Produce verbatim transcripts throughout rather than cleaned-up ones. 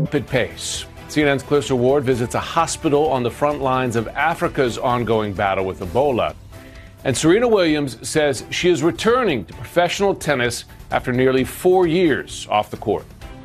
rapid pace. C N N's Clarissa Ward visits a hospital on the front lines of Africa's ongoing battle with Ebola. And Serena Williams says she is returning to professional tennis after nearly four years off the court.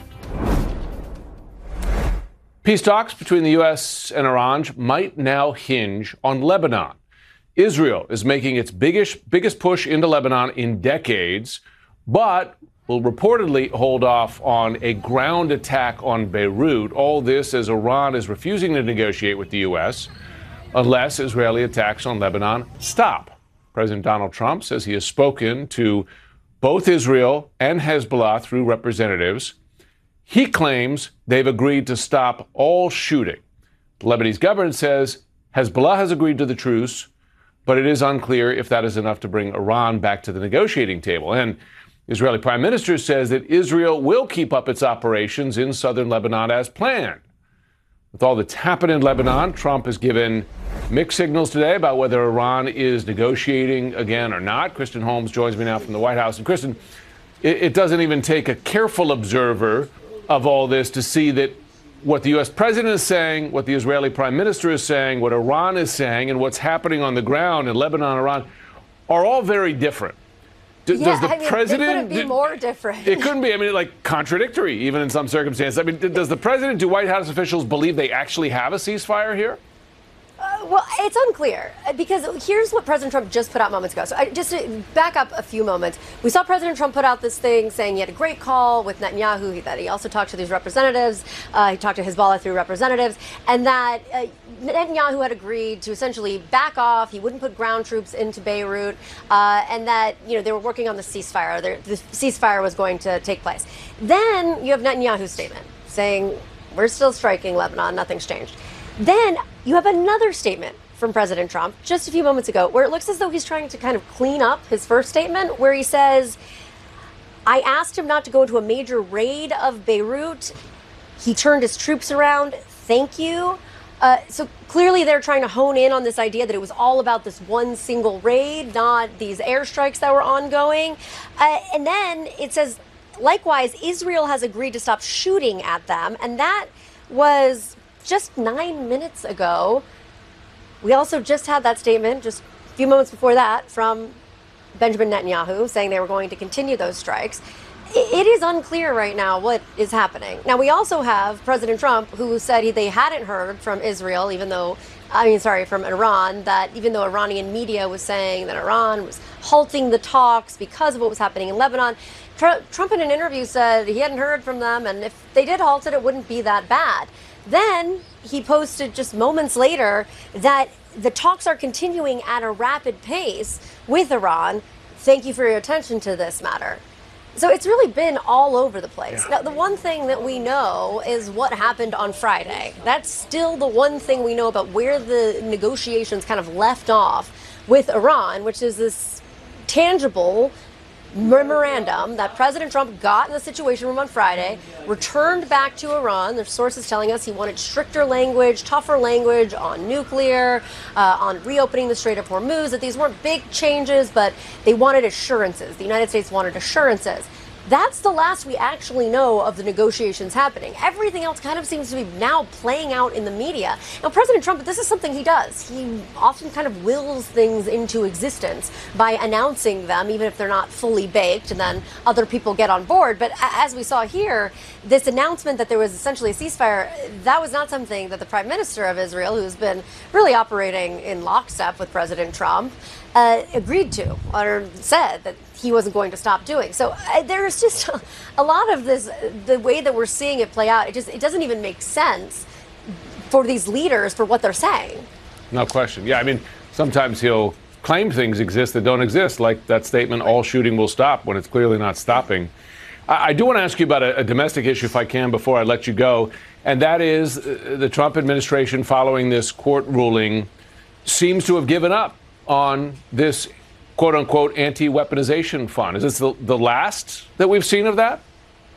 Peace talks between the U S and Iran might now hinge on Lebanon. Israel is making its biggest, biggest push into Lebanon in decades, but will reportedly hold off on a ground attack on Beirut. All this as Iran is refusing to negotiate with the U S unless Israeli attacks on Lebanon stop. President Donald Trump says he has spoken to both Israel and Hezbollah through representatives. He claims they've agreed to stop all shooting. The Lebanese government says Hezbollah has agreed to the truce, but it is unclear if that is enough to bring Iran back to the negotiating table. And the Israeli prime minister says that Israel will keep up its operations in southern Lebanon as planned. With all that's happened in Lebanon, Trump has given mixed signals today about whether Iran is negotiating again or not. Kristen Holmes joins me now from the White House. And Kristen, it, it doesn't even take a careful observer of all this to see that what the U S president is saying, what the Israeli prime minister is saying, what Iran is saying, and what's happening on the ground in Lebanon, Iran, are all very different. D- yeah, does the I mean, president? It couldn't be more different. It couldn't be. I mean, like contradictory, even in some circumstances. I mean, does the president, do White House officials believe they actually have a ceasefire here? Uh, well, it's unclear, because here's what President Trump just put out moments ago. So I, just to back up a few moments, we saw President Trump put out this thing saying he had a great call with Netanyahu, that he also talked to these representatives, uh, he talked to Hezbollah through representatives, and that uh, Netanyahu had agreed to essentially back off, he wouldn't put ground troops into Beirut, uh, and that, you know, they were working on the ceasefire, the ceasefire was going to take place. Then you have Netanyahu's statement saying, we're still striking Lebanon, nothing's changed. Then you have another statement from President Trump just a few moments ago where it looks as though he's trying to kind of clean up his first statement, where he says, I asked him not to go into a major raid of Beirut. He turned his troops around. Thank you. Uh, so clearly they're trying to hone in on this idea that it was all about this one single raid, not these airstrikes that were ongoing. Uh, and then it says, likewise, Israel has agreed to stop shooting at them. And that was just nine minutes ago. We also just had that statement just a few moments before that from Benjamin Netanyahu saying they were going to continue those strikes. It is unclear right now what is happening. Now, we also have President Trump, who said he, they hadn't heard from Israel, even though, I mean, sorry, from Iran, that even though Iranian media was saying that Iran was halting the talks because of what was happening in Lebanon, Tr- Trump in an interview said he hadn't heard from them, and if they did halt it, it wouldn't be that bad. Then he posted just moments later that the talks are continuing at a rapid pace with Iran. Thank you for your attention to this matter. So it's really been all over the place. Yeah. Now, the one thing that we know is what happened on Friday. That's still the one thing we know about where the negotiations kind of left off with Iran, which is this tangible memorandum that President Trump got in the Situation Room on Friday, returned back to Iran. There's sources telling us he wanted stricter language, tougher language on nuclear, uh, on reopening the Strait of Hormuz, that these weren't big changes, but they wanted assurances. The United States wanted assurances. That's the last we actually know of the negotiations happening. Everything else kind of seems to be now playing out in the media. Now, President Trump, this is something he does. He often kind of wills things into existence by announcing them, even if they're not fully baked, and then other people get on board. But as we saw here, this announcement that there was essentially a ceasefire, that was not something that the Prime Minister of Israel, who's been really operating in lockstep with President Trump, uh, agreed to or said that he wasn't going to stop doing. So uh, there's just a, a lot of this, the way that we're seeing it play out, it just it doesn't even make sense for these leaders for what they're saying. No question. Yeah, I mean, sometimes he'll claim things exist that don't exist, like that statement, all shooting will stop, when it's clearly not stopping. I, I do want to ask you about a, a domestic issue, if I can, before I let you go, and that is uh, the Trump administration, following this court ruling, seems to have given up on this quote-unquote anti-weaponization fund. Is this the, the last that we've seen of that?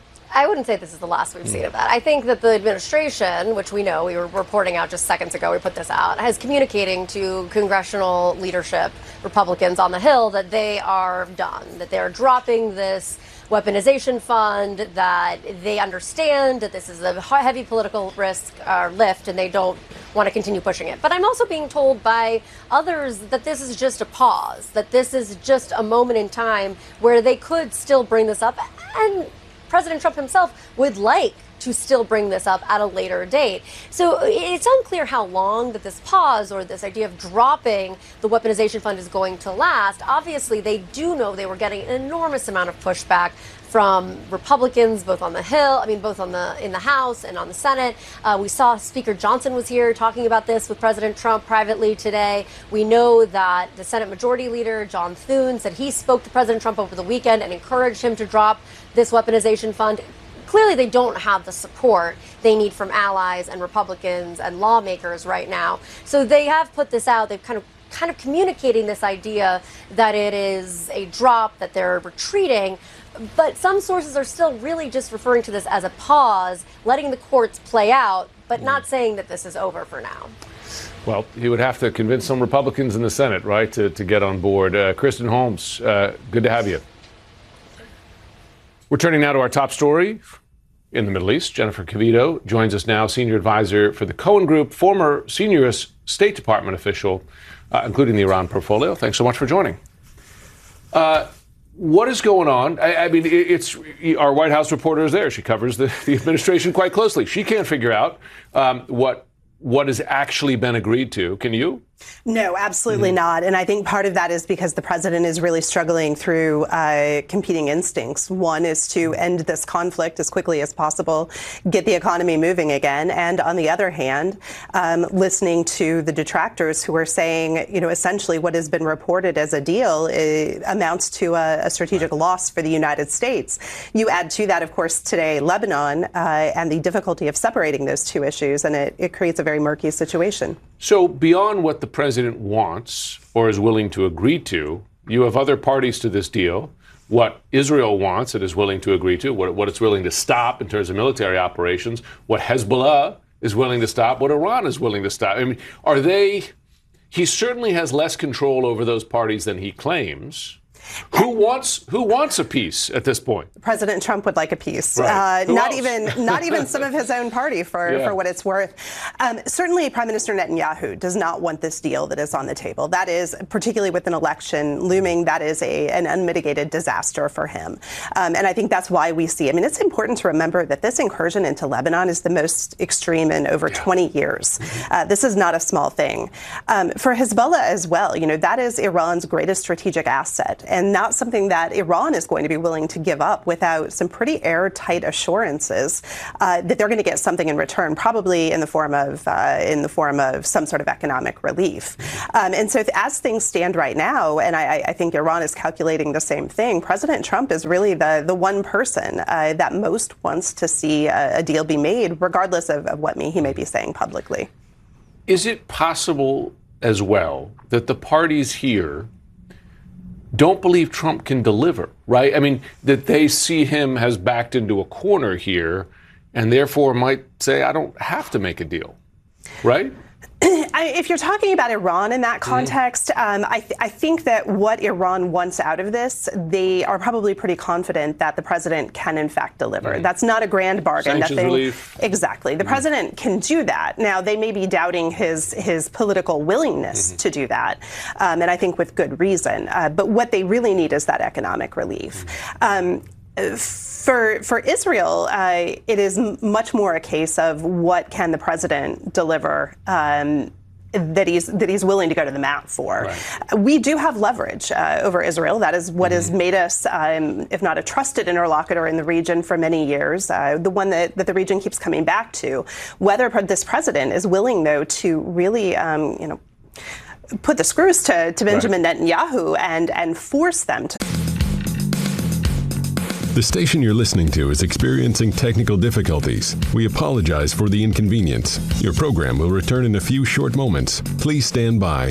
I wouldn't say this is the last we've seen of that. I think that the administration, which we know, we were reporting out just seconds ago, we put this out, is communicating to congressional leadership, Republicans on the Hill, that they are done, that they're dropping this weaponization fund, that they understand that this is a heavy political risk or lift and they don't want to continue pushing it. But I'm also being told by others that this is just a pause, that this is just a moment in time where they could still bring this up. And President Trump himself would like to still bring this up at a later date. So it's unclear how long that this pause or this idea of dropping the weaponization fund is going to last. Obviously, they do know they were getting an enormous amount of pushback from Republicans, both on the Hill, I mean, both on the in the House and on the Senate. Uh, we saw Speaker Johnson was here talking about this with President Trump privately today. We know that the Senate Majority Leader, John Thune, said he spoke to President Trump over the weekend and encouraged him to drop this weaponization fund. Clearly, they don't have the support they need from allies and Republicans and lawmakers right now. So they have put this out. They've kind of kind of communicating this idea that it is a drop, that they're retreating. But some sources are still really just referring to this as a pause, letting the courts play out, but not saying that this is over for now. Well, he would have to convince some Republicans in the Senate, right, to, to get on board. Uh, Kristen Holmes, uh, good to have you. We're turning now to our top story in the Middle East. Jennifer Cavito joins us now, senior advisor for the Cohen Group, former senior U S State Department official, uh, including the Iran portfolio. Thanks so much for joining. Uh, what is going on? I, I mean, it, it's our White House reporter is there. She covers the, the administration quite closely. She can't figure out um, what what has actually been agreed to. Can you? No, absolutely mm-hmm. not. And I think part of that is because the president is really struggling through uh, competing instincts. One is to end this conflict as quickly as possible, get the economy moving again. And on the other hand, um, listening to the detractors who are saying, you know, essentially what has been reported as a deal uh, amounts to a, a strategic loss for the United States. You add to that, of course, today, Lebanon uh, and the difficulty of separating those two issues. And it, it creates a very murky situation. So beyond what the president wants or is willing to agree to, you have other parties to this deal. What Israel wants and is willing to agree to, what, what it's willing to stop in terms of military operations, what Hezbollah is willing to stop, what Iran is willing to stop. I mean, are they, he certainly has less control over those parties than he claims. Who wants who wants a peace at this point? President Trump would like a peace. Right. Uh, not else? even not even some of his own party, for, yeah. for what it's worth. Um, certainly, Prime Minister Netanyahu does not want this deal that is on the table. That is, particularly with an election looming, that is a an unmitigated disaster for him. Um, and I think that's why we see. I mean, it's important to remember that this incursion into Lebanon is the most extreme in over yeah. twenty years. Uh, this is not a small thing. Um, for Hezbollah as well, you know, that is Iran's greatest strategic asset, and not something that Iran is going to be willing to give up without some pretty airtight assurances uh, that they're going to get something in return, probably in the form of uh, in the form of some sort of economic relief. Um, and so, as things stand right now, and I, I think Iran is calculating the same thing, President Trump is really the the one person uh, that most wants to see a, a deal be made, regardless of, of what he may be saying publicly. Is it possible as well that the parties here don't believe Trump can deliver, right? I mean, that they see him as backed into a corner here and therefore might say, I don't have to make a deal, right? I, if you're talking about Iran in that context, mm-hmm. um, I, th- I think that what Iran wants out of this, they are probably pretty confident that the president can, in fact, deliver. Mm-hmm. That's not a grand bargain. Sanctions Nothing, relief. Exactly. The mm-hmm. president can do that. Now, they may be doubting his his political willingness mm-hmm. to do that, um, and I think with good reason. Uh, but what they really need is that economic relief. Mm-hmm. Um, For for Israel, uh, it is m- much more a case of what can the president deliver um, that he's that he's willing to go to the mat for. Right. We do have leverage uh, over Israel. That is what mm-hmm. has made us, um, if not a trusted interlocutor in the region for many years, uh, the one that, that the region keeps coming back to. Whether this president is willing, though, to really, um, you know, put the screws to, to Benjamin right. Netanyahu and and force them to. The station you're listening to is experiencing technical difficulties. We apologize for the inconvenience. Your program will return in a few short moments. Please stand by.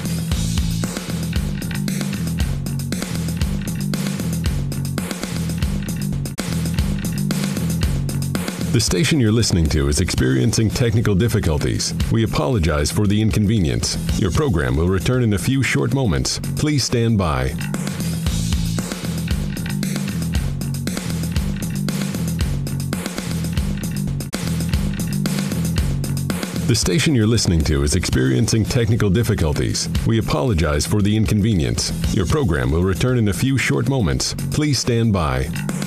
The station you're listening to is experiencing technical difficulties. We apologize for the inconvenience. Your program will return in a few short moments. Please stand by. The station you're listening to is experiencing technical difficulties. We apologize for the inconvenience. Your program will return in a few short moments. Please stand by.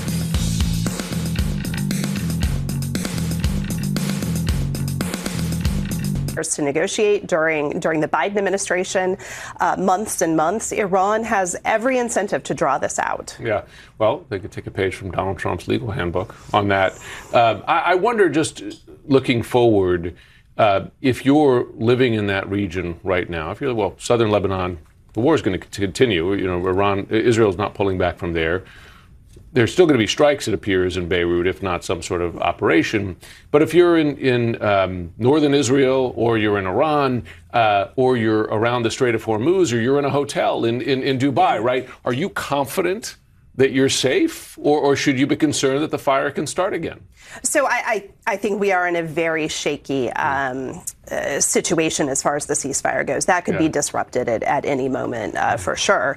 To negotiate during during the Biden administration, uh, months and months. Iran has every incentive to draw this out. Yeah, well, they could take a page from Donald Trump's legal handbook on that. Uh, I, I wonder, just looking forward, uh, if you're living in that region right now, if you're, well, southern Lebanon, the war is going to continue. You know, Iran, Israel's not pulling back from there. There's still going to be strikes, it appears, in Beirut, if not some sort of operation. But if you're in, in um, northern Israel, or you're in Iran, uh, or you're around the Strait of Hormuz, or you're in a hotel in, in, in Dubai, right? Are you confident that you're safe, or, or should you be concerned that the fire can start again? So I, I, I think we are in a very shaky um, uh, situation as far as the ceasefire goes. That could yeah. be disrupted at, at any moment, uh, for sure.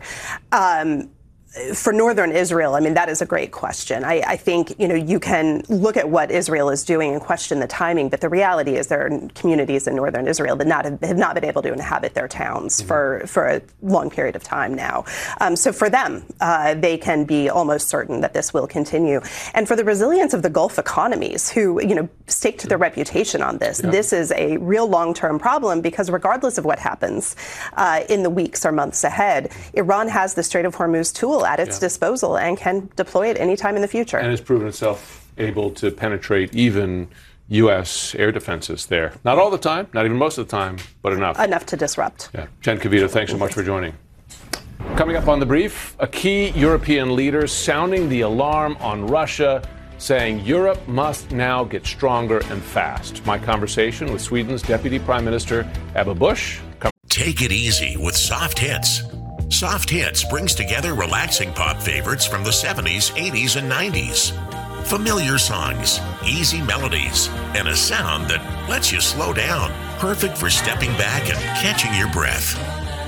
Um, For northern Israel, I mean, that is a great question. I, I think, you know, you can look at what Israel is doing and question the timing, but the reality is there are communities in northern Israel that not have, have not been able to inhabit their towns mm-hmm. for, for a long period of time now. Um, so for them, uh, they can be almost certain that this will continue. And for the resilience of the Gulf economies who, you know, staked their reputation on this, yeah. this is a real long-term problem because regardless of what happens uh, in the weeks or months ahead, Iran has the Strait of Hormuz tool at its yeah. disposal and can deploy it anytime in the future. And has proven itself able to penetrate even U S air defenses there. Not all the time, not even most of the time, but enough. Enough to disrupt. Yeah. Jen Kavita, thanks so much for joining. Coming up on The Brief, a key European leader sounding the alarm on Russia, saying Europe must now get stronger and fast. My conversation with Sweden's Deputy Prime Minister, Ebba Busch. Take it easy with Soft Hits. Soft Hits brings together relaxing pop favorites from the seventies, eighties, and nineties. Familiar songs, easy melodies, and a sound that lets you slow down. Perfect for stepping back and catching your breath.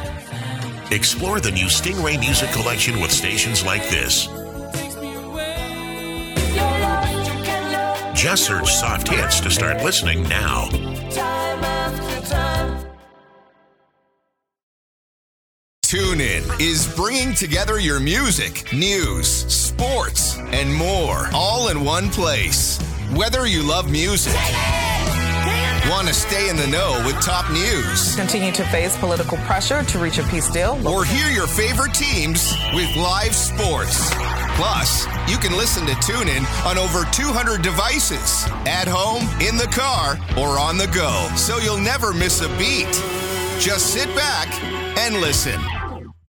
Explore the new Stingray Music Collection with stations like this. Just search Soft Hits to start listening now. TuneIn is bringing together your music, news, sports, and more, all in one place. Whether you love music, want to stay in the know with top news, continue to face political pressure to reach a peace deal, or hear your favorite teams with live sports. Plus, you can listen to TuneIn on over two hundred devices, at home, in the car, or on the go, so you'll never miss a beat. Just sit back and listen.